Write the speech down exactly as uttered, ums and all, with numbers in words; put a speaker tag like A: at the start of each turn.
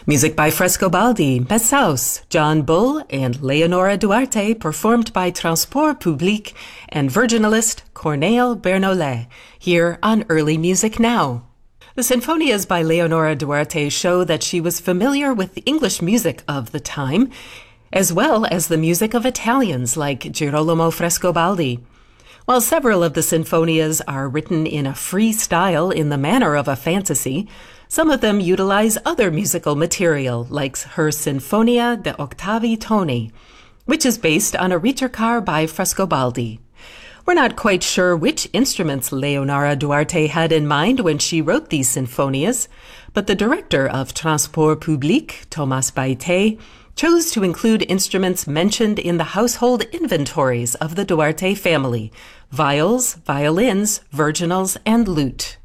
A: Music by Frescobaldi, Messaus, John Bull, and Leonora Duarte, performed by Transport Public and virginalist Corneille Bernolet, here on Early Music Now. The sinfonias by Leonora Duarte show that she was familiar with the English music of the time, as well as the music of Italians like Girolamo Frescobaldi. While several of the sinfonias are written in a free style in the manner of a fantasy, some of them utilize other musical material, like her Sinfonia de Ottavi Toni, which is based on a ricercar by Frescobaldi. We're not quite sure which instruments Leonora Duarte had in mind when she wrote these sinfonias, but the director of Transport Public, Thomas Baite, chose to include instruments mentioned in the household inventories of the Duarte family: viols, violins, virginals, and lute.